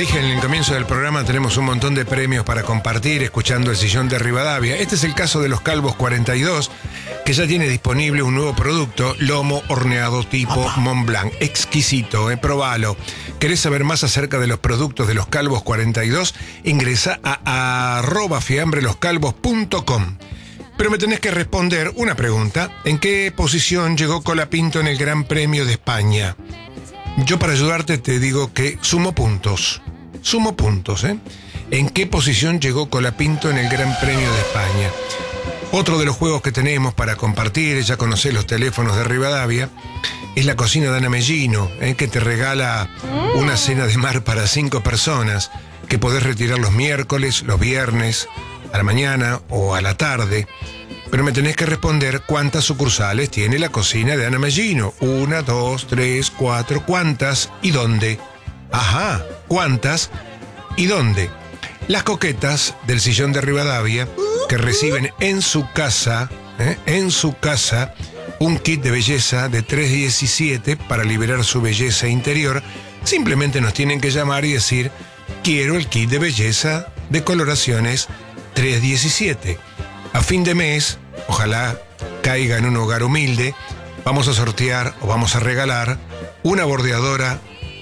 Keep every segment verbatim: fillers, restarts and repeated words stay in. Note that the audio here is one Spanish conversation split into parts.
dije en el comienzo del programa, tenemos un montón de premios para compartir escuchando El Sillón de Rivadavia. Este es el caso de los Calvos cuarenta y dos, que ya tiene disponible un nuevo producto, lomo horneado tipo Mont Blanc. Exquisito, eh, probalo. ¿Querés saber más acerca de los productos de los Calvos cuarenta y dos? Ingresa a arroba fiambreloscalvos punto com. Pero me tenés que responder una pregunta. ¿En qué posición llegó Colapinto en el Gran Premio de España? Yo para ayudarte te digo que sumo puntos. Sumo puntos, ¿eh? ¿En qué posición llegó Colapinto en el Gran Premio de España? Otro de los juegos que tenemos para compartir, ya conocés los teléfonos de Rivadavia, es la cocina de Ana Mellino, ¿eh? Que te regala una cena de mar para cinco personas, que podés retirar los miércoles, los viernes, a la mañana o a la tarde. Pero me tenés que responder cuántas sucursales tiene la cocina de Ana Mellino. Una, dos, tres, cuatro. ¿Cuántas y dónde? Ajá, ¿cuántas y dónde? Las coquetas del Sillón de Rivadavia, que reciben en su casa, ¿eh? en su casa, un kit de belleza de tres diecisiete para liberar su belleza interior, simplemente nos tienen que llamar y decir: quiero el kit de belleza de coloraciones tres diecisiete. A fin de mes, ojalá caiga en un hogar humilde, vamos a sortear o vamos a regalar una bordeadora,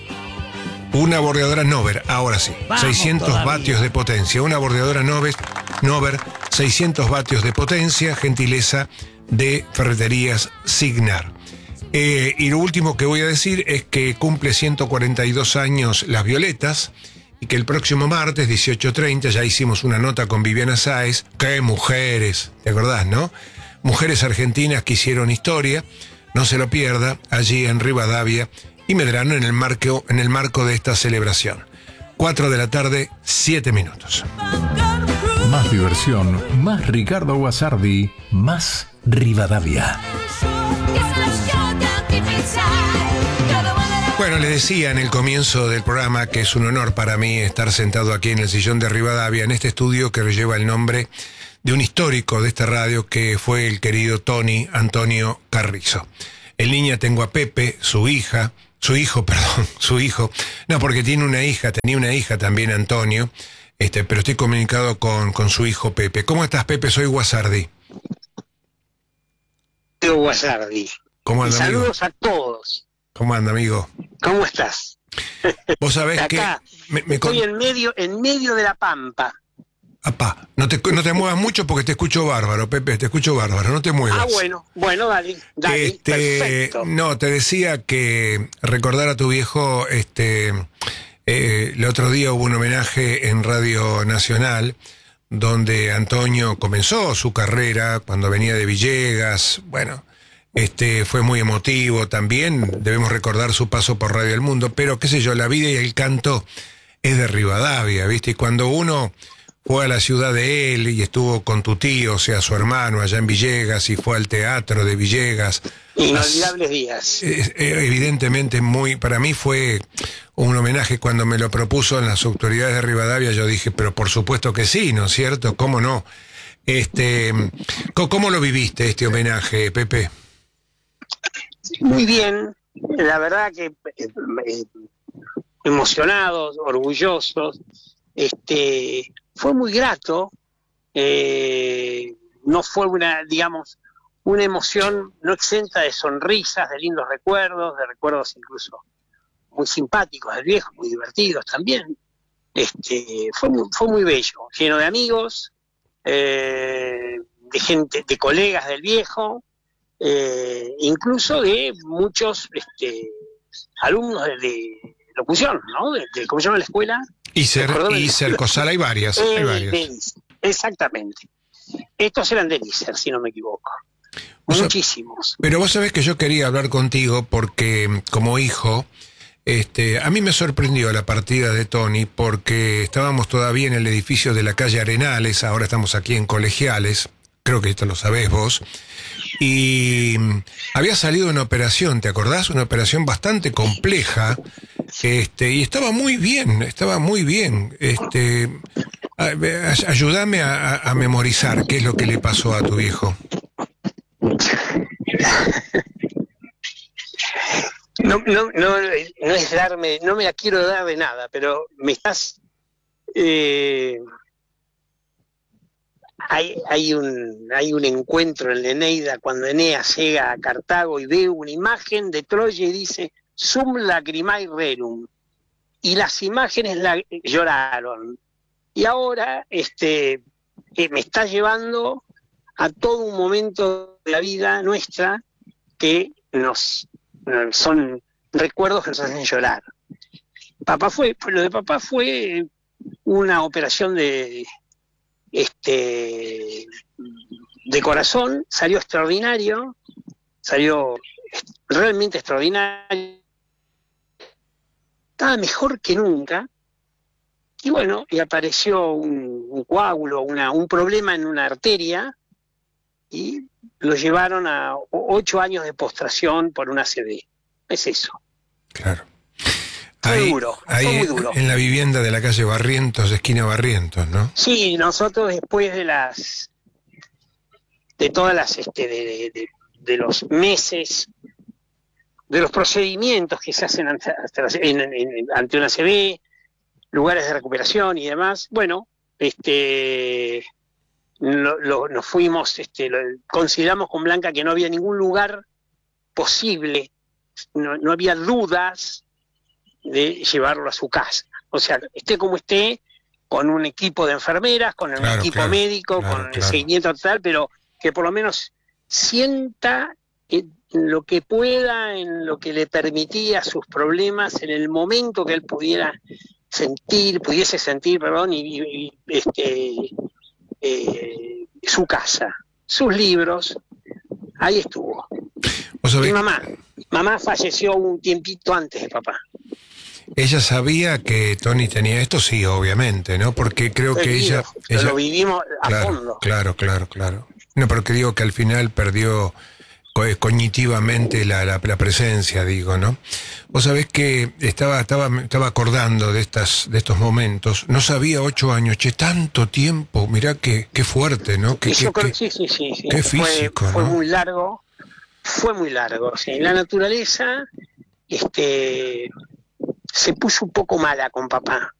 una bordeadora Nover, ahora sí, vamos, seiscientos todavía. Vatios de potencia, una bordeadora Nover, Nover, seiscientos vatios de potencia, gentileza de Ferreterías Signar. Eh, y lo último que voy a decir es que cumple ciento cuarenta y dos años Las Violetas, y que el próximo martes, dieciocho treinta, ya hicimos una nota con Viviana Sáez. ¡Qué mujeres! ¿Te acordás, no? Mujeres argentinas que hicieron historia. No se lo pierda, allí en Rivadavia y Medrano, en el marco, en el marco de esta celebración. Cuatro de la tarde, siete minutos. Más diversión, más Ricardo Guasardi, más Rivadavia. Bueno, les decía en el comienzo del programa que es un honor para mí estar sentado aquí en el Sillón de Rivadavia, en este estudio que lleva el nombre de un histórico de esta radio que fue el querido Tony Antonio Carrizo. En línea tengo a Pepe, su hija, su hijo, perdón, su hijo. No, porque tiene una hija, tenía una hija también, Antonio, este, pero estoy comunicado con, con su hijo Pepe. ¿Cómo estás, Pepe? Soy Guasardi. Soy Guasardi. ¿Cómo anda, y saludos amigo? A todos. ¿Cómo anda, amigo? ¿Cómo estás? Vos sabés Acá, que... Me, me estoy con... en medio, en medio de la pampa. Apá, no te, no te muevas mucho porque te escucho bárbaro, Pepe, te escucho bárbaro, no te muevas. Ah, bueno, bueno, dale, dale, este, perfecto. No, te decía que recordar a tu viejo, este, eh, el otro día hubo un homenaje en Radio Nacional, donde Antonio comenzó su carrera cuando venía de Villegas, bueno... Este, fue muy emotivo también, debemos recordar su paso por Radio El Mundo, pero qué sé yo, la vida y el canto es de Rivadavia, ¿viste? Y cuando uno fue a la ciudad de él y estuvo con tu tío, o sea, su hermano, allá en Villegas, y fue al teatro de Villegas. Inolvidables días. Es, evidentemente muy, para mí fue un homenaje. Cuando me lo propuso en las autoridades de Rivadavia, yo dije, pero por supuesto que sí, ¿no es cierto? ¿Cómo no? Este, ¿cómo lo viviste este homenaje, Pepe? Muy bien, la verdad que eh, emocionados, orgullosos, este, fue muy grato, eh, no fue una, digamos, una emoción no exenta de sonrisas, de lindos recuerdos, de recuerdos incluso muy simpáticos del viejo, muy divertidos también. Este, fue muy, fue muy bello, lleno de amigos, eh, de gente, de colegas del viejo. Eh, incluso de muchos este, alumnos de, de locución, ¿no? De, de, ¿Cómo se llama la escuela? Y ser, y Cercosal hay varias, eh, hay varias. De, exactamente. Estos eran de Nícer, si no me equivoco. O sea, muchísimos. Pero vos sabés que yo quería hablar contigo porque, como hijo, este, a mí me sorprendió la partida de Tony porque estábamos todavía en el edificio de la calle Arenales, ahora estamos aquí en Colegiales, creo que esto lo sabés vos. Y había salido una operación, ¿te acordás? Una operación bastante compleja, este, y estaba muy bien, estaba muy bien. Este, ayúdame a, a memorizar qué es lo que le pasó a tu viejo. No, no, no, no es darme, no me la quiero dar de nada, pero me estás... Eh, hay, hay, un, hay un encuentro en la Eneida cuando Eneas llega a Cartago y ve una imagen de Troya y dice sum lacrimae rerum, y las imágenes la, lloraron. Y ahora este, eh, me está llevando a todo un momento de la vida nuestra que nos son recuerdos que nos hacen llorar. Papá fue, lo de papá fue una operación de este de corazón, salió extraordinario, salió realmente extraordinario, estaba mejor que nunca, y bueno, y apareció un, un coágulo, una, un problema en una arteria, y lo llevaron a ocho años de postración por una A C V. Es eso. Claro. Fue ahí, duro, ahí fue muy duro. En la vivienda de la calle Barrientos, esquina Barrientos, ¿no? Sí, nosotros después de las de todas las este de, de, de los meses, de los procedimientos que se hacen ante, en, en, ante una A C V, lugares de recuperación y demás, bueno, este lo, lo, nos fuimos, este, lo, consideramos con Blanca que no había ningún lugar posible, no, no había dudas de llevarlo a su casa. O sea, esté como esté, con un equipo de enfermeras, con un claro, equipo claro, médico, claro, con el claro. seguimiento total, pero que por lo menos sienta en lo que pueda, en lo que le permitía sus problemas, en el momento que él pudiera sentir, pudiese sentir, perdón, y, y, y este eh, su casa, sus libros, ahí estuvo. ¿Vos sabés? Mi mamá, mamá falleció un tiempito antes de papá. ¿Ella sabía que Tony tenía esto? Sí, obviamente, ¿no? Porque creo que ella... ella lo vivimos a claro, fondo. Claro, claro, claro. No, porque digo que al final perdió co cognitivamente la, la, la presencia, digo, ¿no? Vos sabés que estaba, estaba, estaba acordando de estas, de estos momentos. No sabía ocho años, che, tanto tiempo, mirá qué, qué fuerte, ¿no? Qué, Y yo qué, creo, qué, sí, sí, sí, sí. qué Fue, físico, fue ¿no? muy largo, fue muy largo. Sí. La naturaleza este, se puso un poco mala con papá.